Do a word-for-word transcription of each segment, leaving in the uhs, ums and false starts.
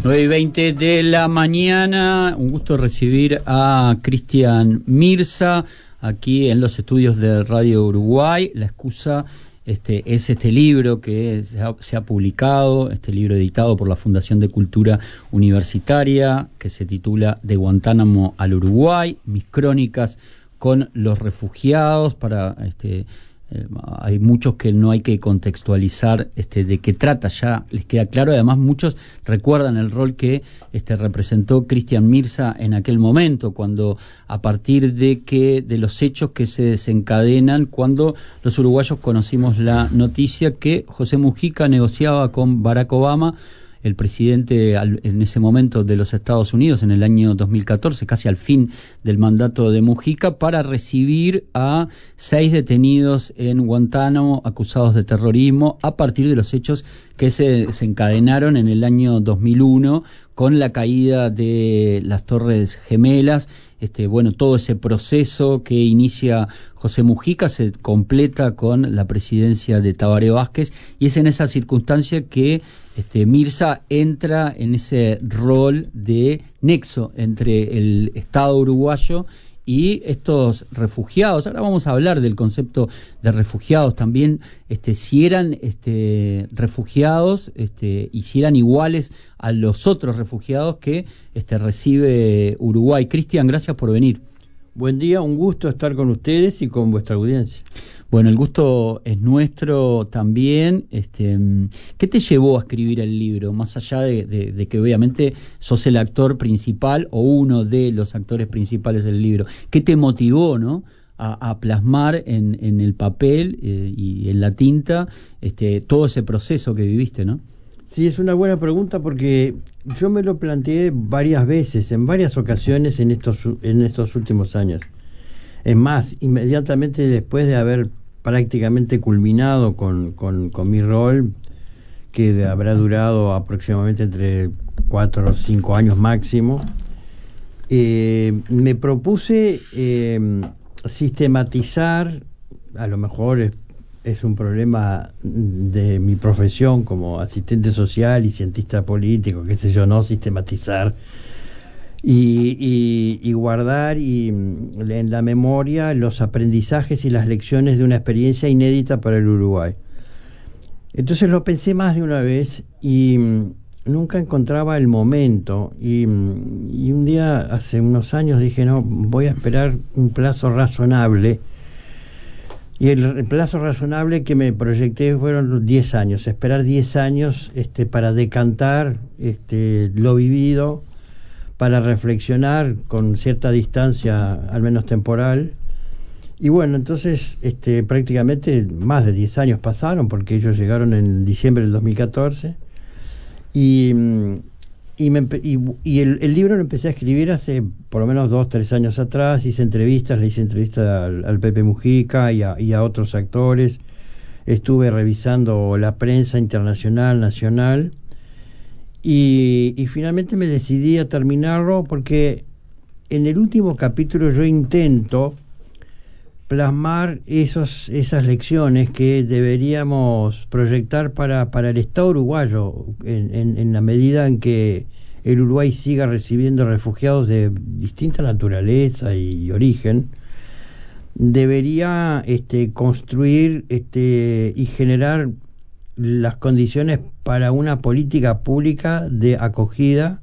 nueve y veinte de la mañana, un gusto recibir a Cristian Mirza aquí en los estudios de Radio Uruguay. La excusa este, es este libro que se ha, se ha publicado, este libro editado por la Fundación de Cultura Universitaria, que se titula De Guantánamo al Uruguay, mis crónicas con los refugiados. Para este Eh, hay muchos que no hay que contextualizar este, de qué trata, ya les queda claro. Además, muchos recuerdan el rol que este, representó Cristian Mirza en aquel momento, cuando a partir de que de los hechos que se desencadenan, cuando los uruguayos conocimos la noticia que José Mujica negociaba con Barack Obama, el presidente en ese momento de los Estados Unidos, en el año dos mil catorce, casi al fin del mandato de Mujica, para recibir a seis detenidos en Guantánamo acusados de terrorismo a partir de los hechos que se desencadenaron en el año dos mil uno con la caída de las Torres Gemelas. Este, bueno, todo ese proceso que inicia José Mujica se completa con la presidencia de Tabaré Vázquez, y es en esa circunstancia que este, Mirza entra en ese rol de nexo entre el Estado uruguayo y estos refugiados. Ahora vamos a hablar del concepto de refugiados también, este, si eran este, refugiados este, y si eran iguales a los otros refugiados que este, recibe Uruguay. Cristian, gracias por venir. Buen día, un gusto estar con ustedes y con vuestra audiencia. Bueno, el gusto es nuestro también. Este, ¿qué te llevó a escribir el libro? Más allá de, de, de que obviamente sos el actor principal o uno de los actores principales del libro. ¿Qué te motivó, no, a, a plasmar en, en el papel eh, y en la tinta este, todo ese proceso que viviste, no? Sí, es una buena pregunta porque yo me lo planteé varias veces, en varias ocasiones en estos, en estos últimos años. Es más, inmediatamente después de haber prácticamente culminado con, con, con mi rol, que habrá durado aproximadamente entre cuatro o cinco años máximo, eh, me propuse eh, sistematizar, a lo mejor es, es un problema de mi profesión como asistente social y cientista político, qué sé yo, no sistematizar Y, y, y guardar y, en la memoria los aprendizajes y las lecciones de una experiencia inédita para el Uruguay. Entonces lo pensé más de una vez y mm, nunca encontraba el momento, y, y un día hace unos años dije, no, voy a esperar un plazo razonable, y el, el plazo razonable que me proyecté fueron los diez años, esperar diez años este, para decantar este, lo vivido, para reflexionar con cierta distancia, al menos temporal. Y bueno, entonces este, prácticamente más de diez años pasaron, porque ellos llegaron en diciembre del dos mil catorce, y, y, me, y, y el, el libro lo empecé a escribir hace por lo menos dos, tres años atrás. Hice entrevistas, le hice entrevistas al, al Pepe Mujica y a, y a otros actores. Estuve revisando la prensa internacional, nacional, Y, y finalmente me decidí a terminarlo porque en el último capítulo yo intento plasmar esos, esas lecciones que deberíamos proyectar para, para el Estado uruguayo en, en, en la medida en que el Uruguay siga recibiendo refugiados de distinta naturaleza y, y origen. Debería este, construir este, y generar las condiciones para una política pública de acogida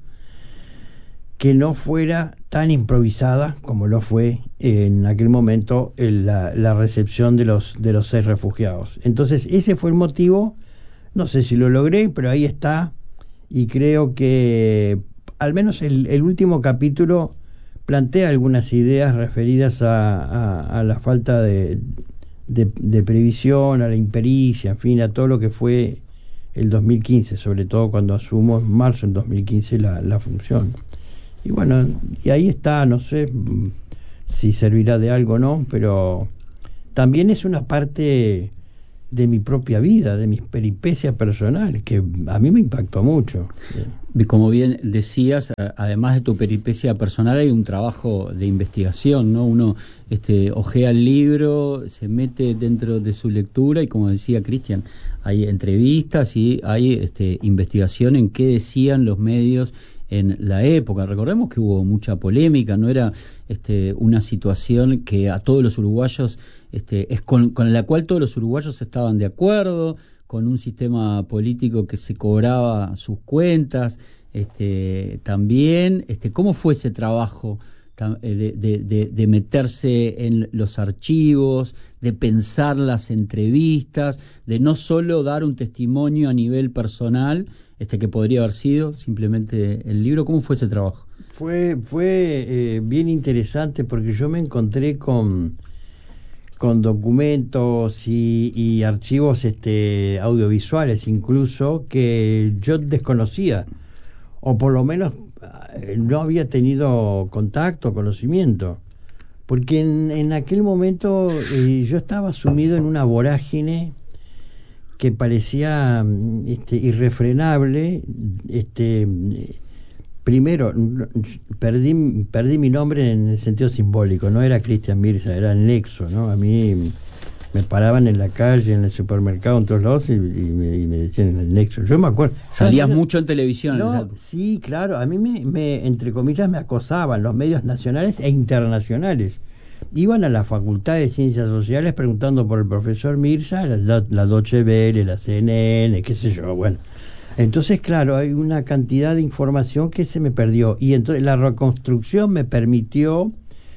que no fuera tan improvisada como lo fue en aquel momento en la, la recepción de los de los seis refugiados. Entonces ese fue el motivo. No sé si lo logré, pero ahí está, y creo que al menos el, el último capítulo plantea algunas ideas referidas a, a, a la falta de De, de previsión, a la impericia, en fin, a todo lo que fue el dos mil quince, sobre todo cuando asumo en marzo del dos mil quince la, la función. Y bueno, y ahí está, no sé si servirá de algo o no, pero también es una parte de mi propia vida, de mis peripecias personales, que a mí me impactó mucho. Como bien decías, además de tu peripecia personal, hay un trabajo de investigación, ¿no? Uno este, ojea el libro, se mete dentro de su lectura y, como decía Cristian, hay entrevistas y hay este, investigación en qué decían los medios en la época. Recordemos que hubo mucha polémica, no era este, una situación que a todos los uruguayos, este, es con, con la cual todos los uruguayos estaban de acuerdo, con un sistema político que se cobraba sus cuentas, este, también, este, ¿cómo fue ese trabajo de, de, de, de meterse en los archivos, de pensar las entrevistas, de no solo dar un testimonio a nivel personal, este, que podría haber sido simplemente el libro? ¿Cómo fue ese trabajo? Fue, fue eh, bien interesante, porque yo me encontré con con documentos y, y archivos este, audiovisuales incluso, que yo desconocía, o por lo menos no había tenido contacto, conocimiento, porque en, en aquel momento eh, yo estaba sumido en una vorágine que parecía este, irrefrenable. Este, primero, perdí, perdí mi nombre en el sentido simbólico, no era Cristian Mirza, era el Nexo, ¿no? A mí me paraban en la calle, en el supermercado, en todos lados, y, y, me, y me decían el Nexo. Yo me acuerdo. Salías mucho en televisión. No, en sí, claro, a mí me, me, entre comillas, me acosaban los medios nacionales e internacionales. Iban a la Facultad de Ciencias Sociales preguntando por el profesor Mirza, la, la Deutsche Welle, la C N N, qué sé yo, bueno. Entonces, claro, hay una cantidad de información que se me perdió, y entonces la reconstrucción me permitió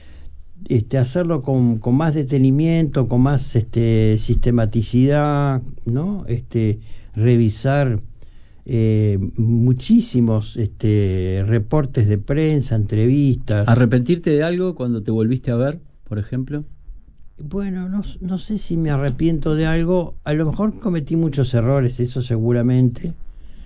este, hacerlo con, con más detenimiento, con más este, sistematicidad, ¿no? Este, revisar eh, muchísimos este, reportes de prensa, entrevistas. ¿Arrepentirte de algo cuando te volviste a ver, por ejemplo? Bueno, no, no sé si me arrepiento de algo. A lo mejor cometí muchos errores, eso seguramente.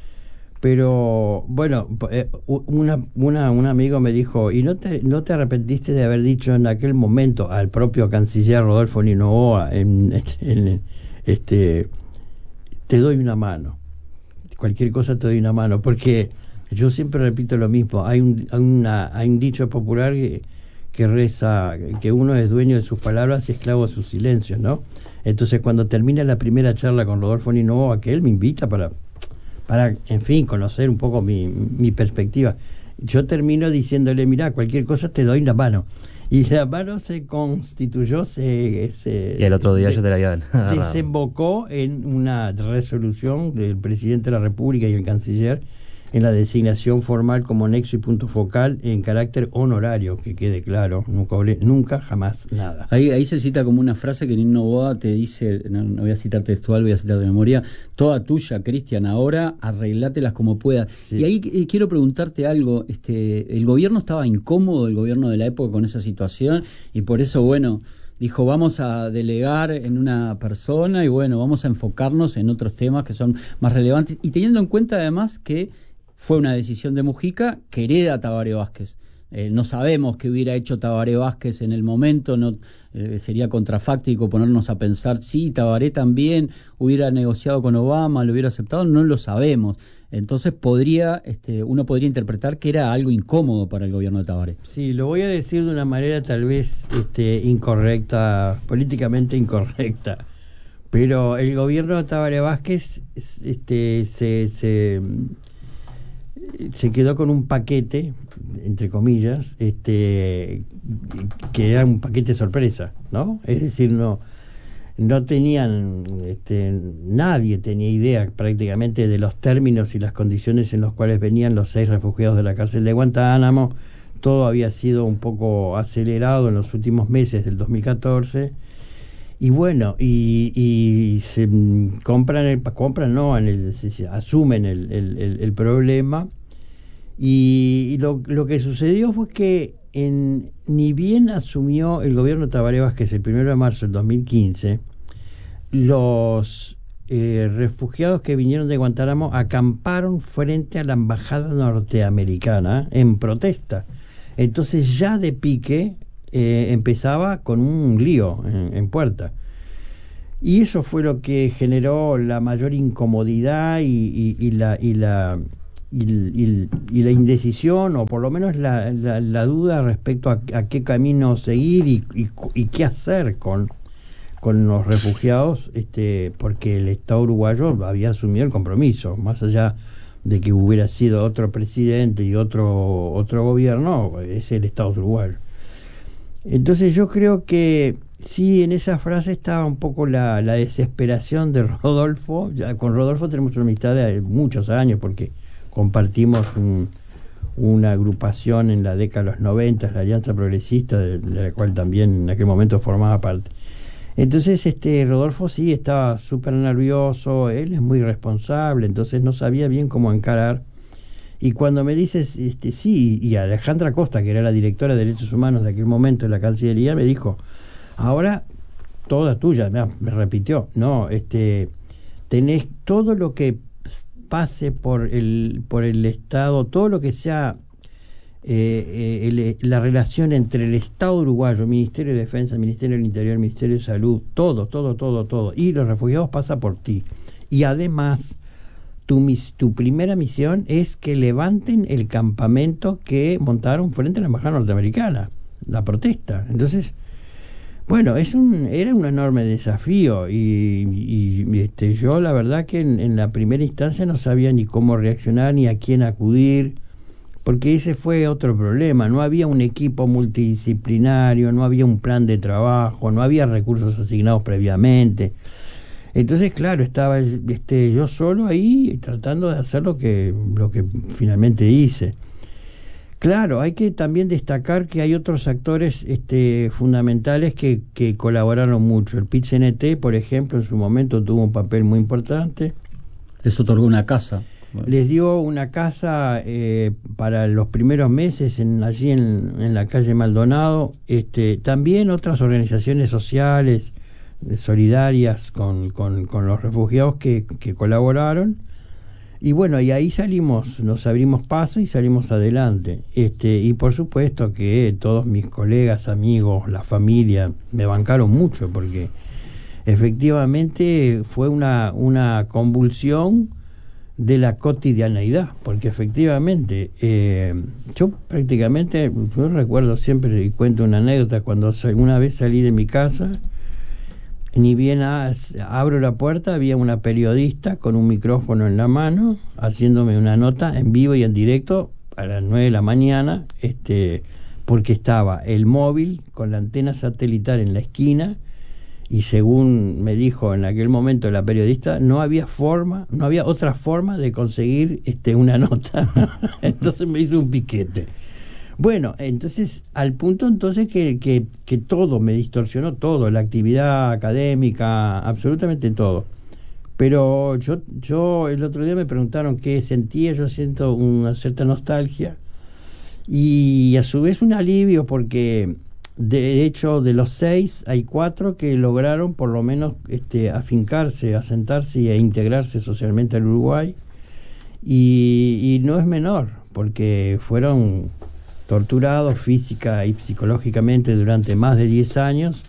Pero bueno, eh, una, una, un amigo me dijo, ¿y no te, no te arrepentiste de haber dicho en aquel momento al propio canciller Rodolfo Ninoa, en, en, en, este, te doy una mano? Cualquier cosa te doy una mano, porque yo siempre repito lo mismo. Hay un, hay una, hay un dicho popular que, que reza que uno es dueño de sus palabras y esclavo de sus silencios, ¿no? Entonces, cuando termina la primera charla con Rodolfo Ninoa, que él me invita para para, en fin, conocer un poco mi, mi perspectiva, yo termino diciéndole, mirá, cualquier cosa te doy la mano. Y la mano se constituyó, se, se y el otro día de, ya te la habían desembocó en una resolución del presidente de la República y el canciller en la designación formal como nexo y punto focal en carácter honorario, que quede claro, no cobré nunca, jamás, nada. Ahí, ahí se cita como una frase que Nino Novoa te dice, no, no voy a citar textual, voy a citar de memoria, toda tuya, Cristian, ahora arreglátelas como puedas. Sí. Y ahí eh, quiero preguntarte algo, este, el gobierno estaba incómodo, el gobierno de la época, con esa situación, y por eso, bueno, dijo, vamos a delegar en una persona y bueno, vamos a enfocarnos en otros temas que son más relevantes, y teniendo en cuenta además que fue una decisión de Mujica que hereda Tabaré Vázquez. Eh, no sabemos qué hubiera hecho Tabaré Vázquez en el momento, no eh, sería contrafáctico ponernos a pensar, sí, Tabaré también hubiera negociado con Obama, lo hubiera aceptado, no lo sabemos. Entonces podría, este, uno podría interpretar que era algo incómodo para el gobierno de Tabaré. Sí, lo voy a decir de una manera tal vez este, incorrecta, políticamente incorrecta, pero el gobierno de Tabaré Vázquez este, se... se se quedó con un paquete, entre comillas, este que era un paquete sorpresa, ¿no? Es decir, no no tenían, este, nadie tenía idea prácticamente de los términos y las condiciones en los cuales venían los seis refugiados de la cárcel de Guantánamo. Todo había sido un poco acelerado en los últimos meses del dos mil catorce. Y bueno, y, y se compran, el, compran no, en el, se, asumen el, el, el, el problema, y, y lo, lo que sucedió fue que en, ni bien asumió el gobierno de Tabaré Vázquez el primero de marzo del dos mil quince, los eh, refugiados que vinieron de Guantánamo acamparon frente a la embajada norteamericana en protesta. Entonces ya de pique Eh, empezaba con un lío en, en puerta. Y eso fue lo que generó la mayor incomodidad y, y, y la y la y, y, y la indecisión, o por lo menos la, la, la duda respecto a, a qué camino seguir y, y, y qué hacer con, con los refugiados, este, porque el Estado uruguayo había asumido el compromiso, más allá de que hubiera sido otro presidente y otro otro gobierno, es el Estado uruguayo. Entonces yo creo que sí, en esa frase estaba un poco la, la desesperación de Rodolfo. Ya con Rodolfo tenemos una amistad de muchos años porque compartimos un, una agrupación en la década de los noventa, la Alianza Progresista, de, de la cual también en aquel momento formaba parte. Entonces este Rodolfo sí estaba súper nervioso, él es muy responsable, entonces no sabía bien cómo encarar. Y cuando me dices, este, sí, y Alejandra Costa, que era la directora de Derechos Humanos de aquel momento en la Cancillería, me dijo, ahora toda tuya, me, me repitió, no, este, tenés todo lo que pase por el, por el Estado, todo lo que sea eh, eh, el, la relación entre el Estado uruguayo, Ministerio de Defensa, Ministerio del Interior, Ministerio de Salud, todo, todo, todo, todo, y los refugiados pasa por ti. Y además, tu, mis, tu primera misión es que levanten el campamento que montaron frente a la Embajada Norteamericana, la protesta. Entonces, bueno, es un, era un enorme desafío y, y, y este, yo la verdad que en, en la primera instancia no sabía ni cómo reaccionar ni a quién acudir, porque ese fue otro problema, no había un equipo multidisciplinario, no había un plan de trabajo, no había recursos asignados previamente. Entonces, claro, estaba este, yo solo ahí tratando de hacer lo que, lo que finalmente hice. Claro, hay que también destacar que hay otros actores este, fundamentales que, que colaboraron mucho. El P I T C N T, por ejemplo, en su momento tuvo un papel muy importante. Les otorgó una casa. Les dio una casa eh, para los primeros meses en, allí en, en la calle Maldonado. Este, también otras organizaciones sociales solidarias con, con, con los refugiados que, que colaboraron. Y bueno, y ahí salimos, nos abrimos paso y salimos adelante. Este, y por supuesto que todos mis colegas, amigos, la familia, me bancaron mucho, porque efectivamente fue una, una convulsión de la cotidianeidad, porque efectivamente, eh, yo prácticamente, yo recuerdo siempre, y cuento una anécdota, cuando alguna vez salí de mi casa, ni bien a, abro la puerta, había una periodista con un micrófono en la mano haciéndome una nota en vivo y en directo a las nueve de la mañana, este, porque estaba el móvil con la antena satelital en la esquina y según me dijo en aquel momento la periodista, no había forma, no había otra forma de conseguir este, una nota. Entonces me hizo un piquete. Bueno, entonces, al punto entonces que, que, que todo, me distorsionó todo, la actividad académica, absolutamente todo. Pero yo, yo el otro día me preguntaron qué sentía, yo siento una cierta nostalgia y a su vez un alivio porque de hecho de los seis hay cuatro que lograron por lo menos este, afincarse, asentarse e integrarse socialmente al Uruguay y, y no es menor porque fueron torturados física y psicológicamente durante más de diez años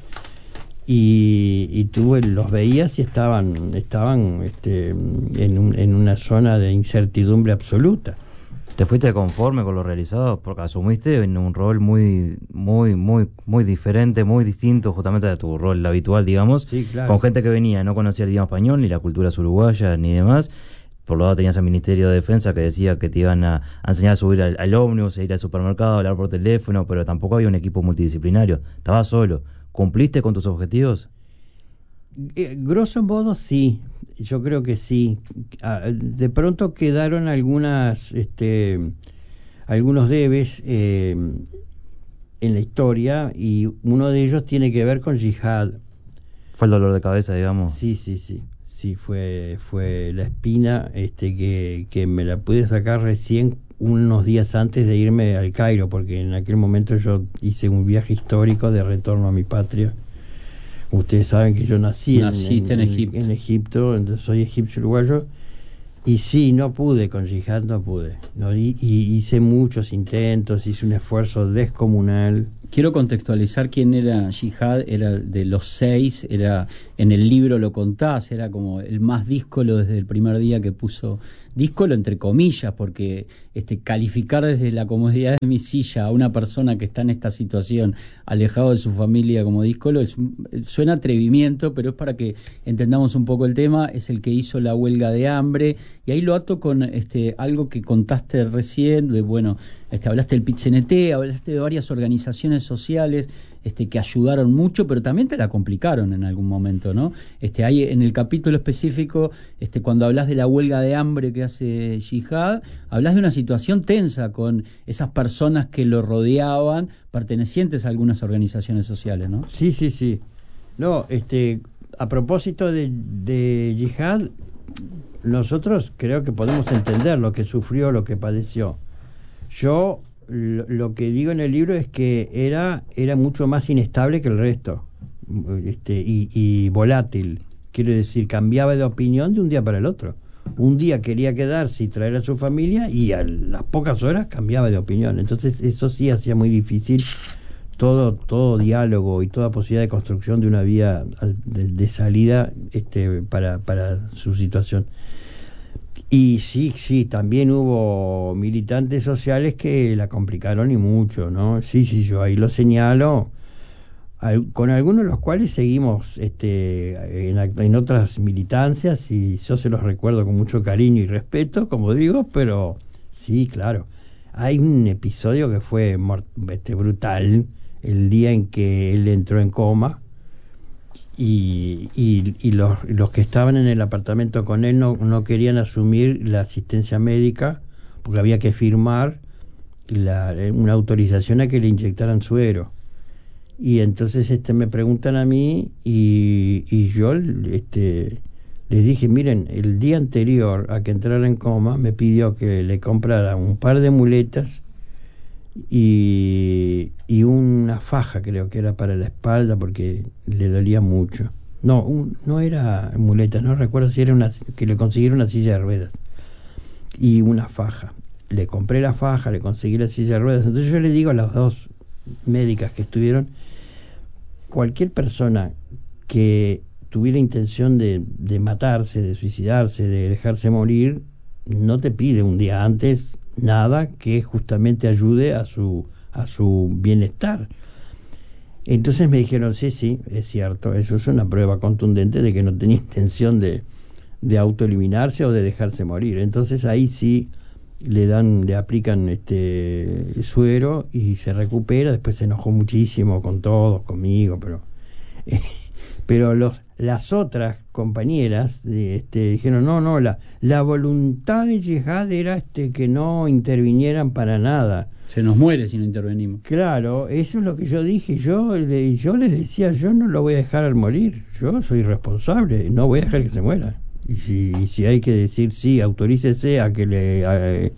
y, y tú los veías y estaban estaban este, en, un, en una zona de incertidumbre absoluta. ¿Te fuiste conforme con lo realizado? Porque asumiste en un rol muy muy muy muy diferente, muy distinto justamente de tu rol habitual, digamos, sí, claro. Con gente que venía, no conocía el idioma español, ni la cultura uruguaya, ni demás. Por lo lado tenías al Ministerio de Defensa que decía que te iban a, a enseñar a subir al, al ómnibus, a ir al supermercado, a hablar por teléfono, pero tampoco había un equipo multidisciplinario. Estabas solo. ¿Cumpliste con tus objetivos? Eh, grosso modo sí, yo creo que sí. Ah, de pronto quedaron algunas, este, algunos debes eh, en la historia y uno de ellos tiene que ver con Yihad. Fue el dolor de cabeza, digamos. Sí, sí, sí. Sí, fue fue la espina este que, que me la pude sacar recién unos días antes de irme al Cairo, porque en aquel momento yo hice un viaje histórico de retorno a mi patria. Ustedes saben que yo nací en, en, en Egipto. en Egipto, entonces soy egipcio uruguayo, y sí, no pude, con Yihad no pude. No, y, y hice muchos intentos, hice un esfuerzo descomunal, quiero contextualizar quién era Jihad. Era de los seis, era en el libro lo contás, era como el más díscolo desde el primer día que puso, díscolo entre comillas, porque este calificar desde la comodidad de mi silla a una persona que está en esta situación, alejado de su familia como díscolo, es, suena atrevimiento, pero es para que entendamos un poco el tema. Es el que hizo la huelga de hambre, y ahí lo ato con este algo que contaste recién, de bueno, este, hablaste del Pit-C N T, hablaste de varias organizaciones sociales este, que ayudaron mucho, pero también te la complicaron en algún momento, ¿no? Este, hay en el capítulo específico, este, cuando hablas de la huelga de hambre que hace Jihad, hablas de una situación tensa con esas personas que lo rodeaban, pertenecientes a algunas organizaciones sociales, ¿no? Sí, sí, sí. No, este, a propósito de, de Jihad, nosotros creo que podemos entender lo que sufrió, lo que padeció. Yo lo, lo que digo en el libro es que era, era mucho más inestable que el resto, este, y, y volátil. Quiero decir, cambiaba de opinión de un día para el otro. Un día quería quedarse y traer a su familia, y a las pocas horas cambiaba de opinión. Entonces eso sí hacía muy difícil todo todo diálogo y toda posibilidad de construcción de una vía de, de salida este para para su situación. Y sí, sí, también hubo militantes sociales que la complicaron y mucho, ¿no? Sí, sí, yo ahí lo señalo, al, con algunos de los cuales seguimos este, en, en otras militancias, y yo se los recuerdo con mucho cariño y respeto, como digo, pero sí, claro. Hay un episodio que fue este, brutal, el día en que él entró en coma, y, y, y los, los que estaban en el apartamento con él no, no querían asumir la asistencia médica, porque había que firmar la, una autorización a que le inyectaran suero. Y entonces este me preguntan a mí, y, y yo este les dije, miren, el día anterior a que entrara en coma me pidió que le comprara un par de muletas y, y una faja, creo que era para la espalda, porque le dolía mucho. No, un, no era muletas, no recuerdo si era una, que le consiguieron una silla de ruedas y una faja. Le compré la faja, le conseguí la silla de ruedas. Entonces yo le digo a las dos médicas que estuvieron, cualquier persona que tuviera intención de, de matarse, de suicidarse, de dejarse morir, no te pide un día antes nada que justamente ayude a su a su bienestar. Entonces me dijeron, sí, sí, es cierto, eso es una prueba contundente de que no tenía intención de, de autoeliminarse o de dejarse morir. Entonces ahí sí le dan, le aplican este suero y se recupera. Después se enojó muchísimo con todos, conmigo, pero eh, pero los las otras compañeras este, dijeron, no, no, la, la voluntad de Jihad era este, que no intervinieran para nada. Se nos muere si no intervenimos. Claro, eso es lo que yo dije. Yo, yo les decía, yo no lo voy a dejar morir, yo soy responsable, no voy a dejar que se muera. Y si, y si hay que decir, sí, autorícese a que le a, eh,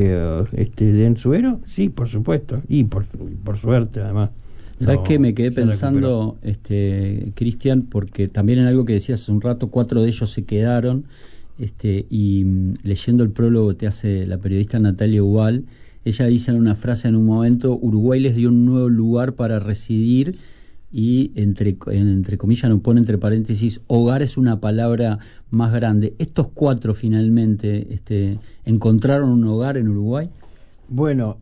este, den suero, sí, por supuesto, y por, por suerte además. ¿Sabes no, qué? Me quedé se pensando, este, Cristian, porque también en algo que decías hace un rato, cuatro de ellos se quedaron, este, y mm, leyendo el prólogo que te hace la periodista Natalia Ubal, ella dice en una frase en un momento, Uruguay les dio un nuevo lugar para residir, y entre, entre comillas, no pone entre paréntesis, hogar es una palabra más grande. ¿Estos cuatro finalmente este, encontraron un hogar en Uruguay? Bueno,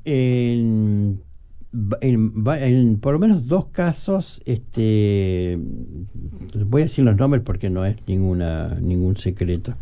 en... En, en por lo menos dos casos, este, voy a decir los nombres porque no es ninguna ningún secreto.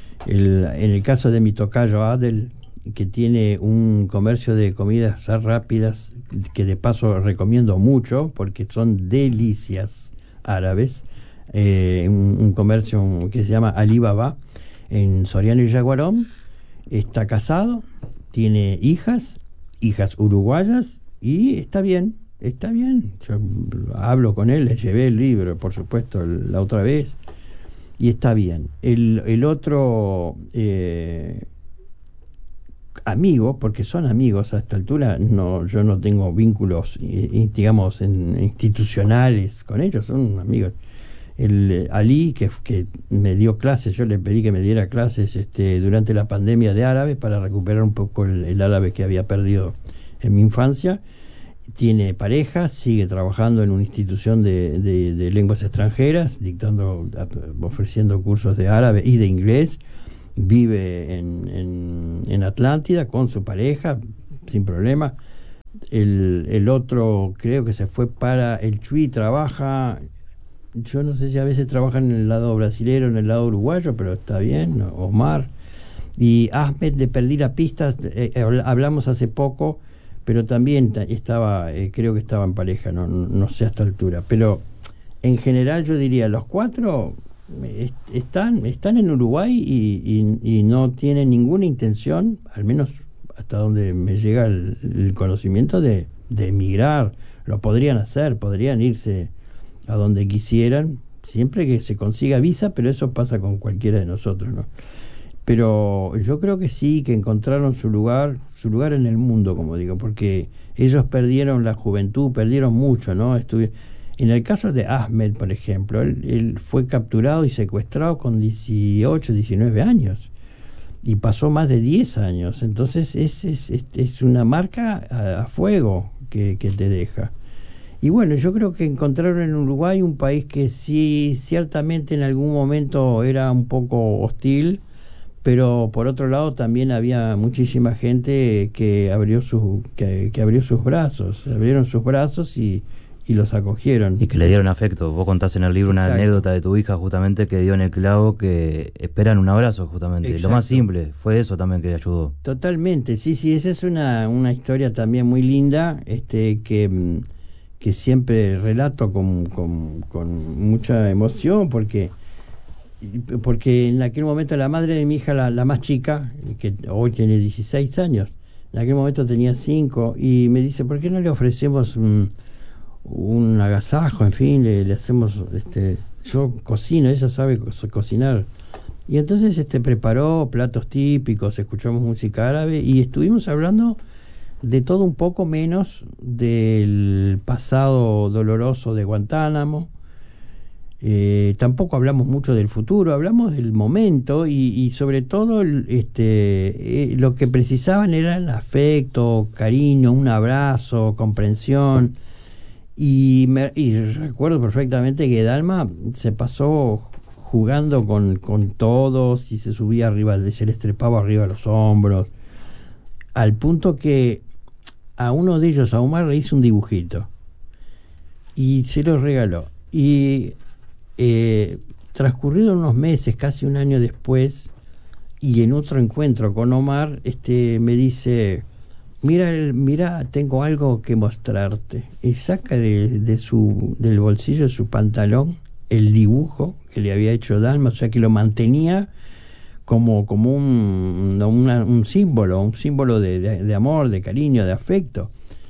El, en el caso de mi tocayo Adel, que tiene un comercio de comidas rápidas, que de paso recomiendo mucho porque son delicias árabes, eh, un, un comercio que se llama Alibaba en Soriano y Yaguarón, está casado, tiene hijas, hijas uruguayas, y está bien, está bien. Yo hablo con él, le llevé el libro, por supuesto, la otra vez, y está bien. El, el otro eh, amigo, porque son amigos a esta altura, no, yo no tengo vínculos, eh, digamos, en, institucionales con ellos, son amigos. El eh, Ali, que, que me dio clases, yo le pedí que me diera clases este, durante la pandemia de árabe para recuperar un poco el, el árabe que había perdido en mi infancia, tiene pareja, sigue trabajando en una institución de, de, de lenguas extranjeras, dictando, ofreciendo cursos de árabe y de inglés. Vive en, en, en Atlántida con su pareja, sin problema. El, el otro creo que se fue para el Chuy, trabaja, yo no sé si a veces trabaja en el lado brasilero, en el lado uruguayo, pero está bien, Omar. Y Ahmed, de Perdí la Pista, eh, hablamos hace poco, pero también estaba, eh, creo que estaba en pareja, no, no sé a esta altura. Pero en general yo diría, los cuatro están, están en Uruguay y, y, y no tienen ninguna intención, al menos hasta donde me llega el, el conocimiento, de, de emigrar. Lo podrían hacer, podrían irse a donde quisieran, siempre que se consiga visa, pero eso pasa con cualquiera de nosotros, ¿no? Pero yo creo que sí, que encontraron su lugar, su lugar en el mundo, como digo, porque ellos perdieron la juventud, perdieron mucho, ¿no? Estuve, en el caso de Ahmed, por ejemplo, él, él fue capturado y secuestrado con dieciocho, diecinueve años y pasó más de diez años. Entonces es, es, es, es una marca a, a fuego que, que te deja. Y bueno, yo creo que encontraron en Uruguay un país que sí, ciertamente en algún momento era un poco hostil, pero por otro lado también había muchísima gente que abrió sus que, que abrió sus brazos, abrieron sus brazos y, y los acogieron. Y que le dieron afecto. Vos contás en el libro Exacto. Una anécdota de tu hija justamente que dio en el clavo, que esperan un abrazo justamente. Exacto. Lo más simple, fue eso también que le ayudó. Totalmente, sí, sí, esa es una, una historia también muy linda, este que, que siempre relato con, con, con mucha emoción, porque porque en aquel momento la madre de mi hija, la, la más chica, que hoy tiene dieciséis años, en aquel momento tenía cinco, y me dice, ¿por qué no le ofrecemos un, un agasajo? En fin, le, le hacemos, este, yo cocino, ella sabe co- cocinar. Y entonces este preparó platos típicos, escuchamos música árabe y estuvimos hablando de todo un poco, menos del pasado doloroso de Guantánamo. Eh, tampoco hablamos mucho del futuro, hablamos del momento y, y sobre todo este, eh, lo que precisaban era el afecto, cariño, un abrazo, comprensión. Y, me, y recuerdo perfectamente que Dalma se pasó jugando con, con todos y se subía arriba, se les trepaba arriba a los hombros, al punto que a uno de ellos, a Omar, le hizo un dibujito y se lo regaló. Y Eh, transcurrido unos meses, casi un año después, y en otro encuentro con Omar, este me dice, mira, el, mira, tengo algo que mostrarte, y saca de, de su del bolsillo de su pantalón el dibujo que le había hecho Dalma, o sea que lo mantenía como como un una, un símbolo, un símbolo de, de, de amor, de cariño, de afecto,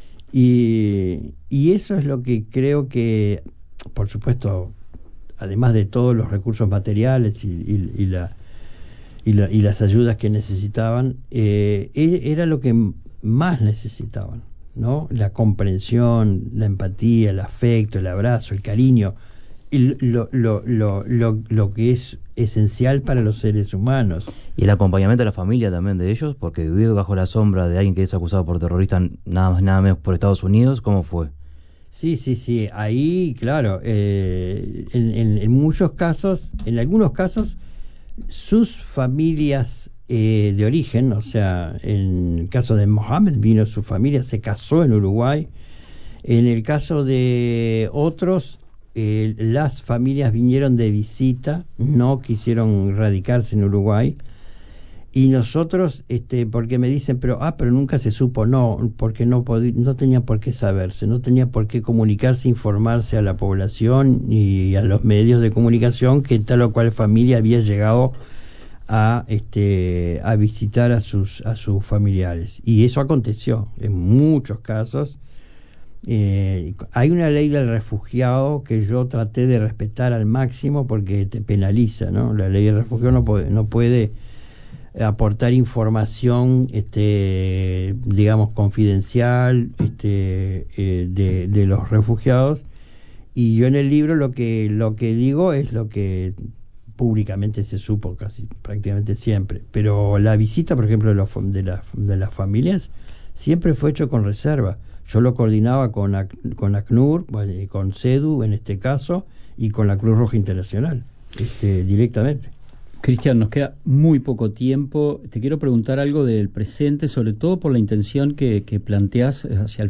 y, y eso es lo que creo que, por supuesto, además de todos los recursos materiales y, y, y, la, y, la, y las ayudas que necesitaban, eh, era lo que más necesitaban, ¿no? La comprensión, la empatía, el afecto, el abrazo, el cariño, y lo, lo, lo, lo, lo que es esencial para los seres humanos. Y el acompañamiento de la familia también de ellos, porque vivir bajo la sombra de alguien que es acusado por terrorista nada más nada menos por Estados Unidos, ¿cómo fue? Sí, sí, sí, ahí, claro, eh, en, en, en muchos casos, en algunos casos, sus familias eh, de origen, o sea, en el caso de Mohamed, vino su familia, se casó en Uruguay. En el caso de otros, eh, las familias vinieron de visita, no quisieron radicarse en Uruguay. Y nosotros, este, porque me dicen, pero ah, pero nunca se supo, no, porque no podía, no tenía por qué saberse, no tenía por qué comunicarse, informarse a la población y a los medios de comunicación que tal o cual familia había llegado a, este, a visitar a sus, a sus familiares. Y eso aconteció en muchos casos. Eh, hay una ley del refugiado que yo traté de respetar al máximo porque te penaliza, ¿no? La ley del refugiado no puede, no puede aportar información, este, digamos, confidencial, este, eh, de, de los refugiados. Y yo en el libro lo que lo que digo es lo que públicamente se supo casi prácticamente siempre. Pero la visita, por ejemplo, de, los, de, la, de las familias siempre fue hecho con reserva. Yo lo coordinaba con, Ac- con ACNUR, bueno, y con CEDU en este caso, y con la Cruz Roja Internacional, este, directamente. Cristian, nos queda muy poco tiempo. Te quiero preguntar algo del presente, sobre todo por la intención que, que planteás hacia el